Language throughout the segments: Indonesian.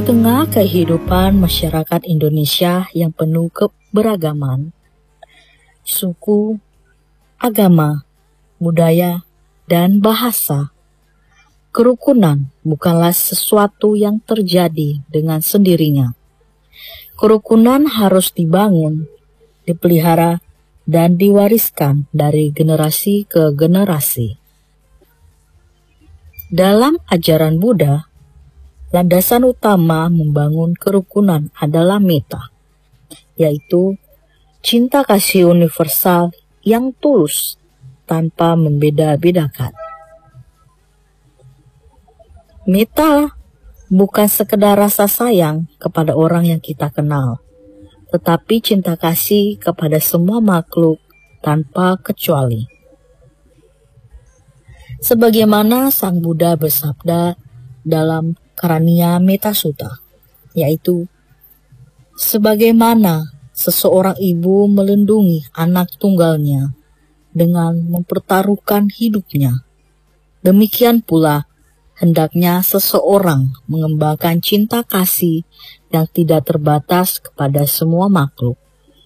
tengah kehidupan masyarakat Indonesia yang penuh keberagaman, suku, agama, budaya, dan bahasa, kerukunan bukanlah sesuatu yang terjadi dengan sendirinya. Kerukunan harus dibangun, dipelihara, dan diwariskan dari generasi ke generasi. Dalam ajaran Buddha, landasan utama membangun kerukunan adalah metta, yaitu cinta kasih universal yang tulus tanpa membeda-bedakan. Metta bukan sekedar rasa sayang kepada orang yang kita kenal, tetapi cinta kasih kepada semua makhluk tanpa kecuali. Sebagaimana Sang Buddha bersabda dalam Karaniya Metta Sutta, yaitu, sebagaimana seseorang ibu melindungi anak tunggalnya dengan mempertaruhkan hidupnya, demikian pula hendaknya seseorang mengembangkan cinta kasih yang tidak terbatas kepada semua makhluk.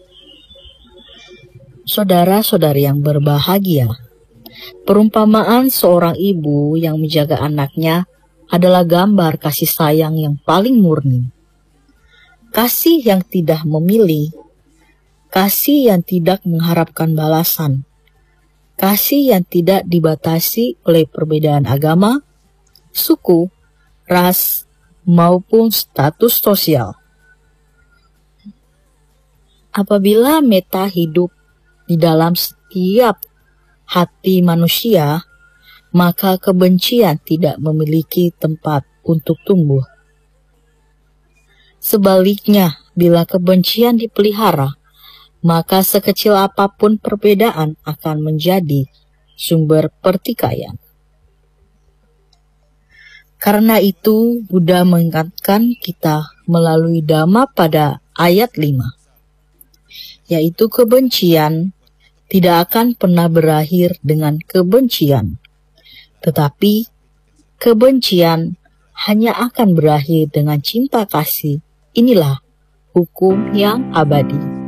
Saudara-saudari yang berbahagia, perumpamaan seorang ibu yang menjaga anaknya adalah gambar kasih sayang yang paling murni. Kasih yang tidak memilih, kasih yang tidak mengharapkan balasan, kasih yang tidak dibatasi oleh perbedaan agama, suku, ras, maupun status sosial. Apabila metta hidup di dalam setiap hati manusia, maka kebencian tidak memiliki tempat untuk tumbuh. Sebaliknya, bila kebencian dipelihara, maka sekecil apapun perbedaan akan menjadi sumber pertikaian. Karena itu, Buddha mengingatkan kita melalui Dhamma pada ayat 5, yaitu kebencian tidak akan pernah berakhir dengan kebencian, tetapi kebencian hanya akan berakhir dengan cinta kasih. Inilah hukum yang abadi.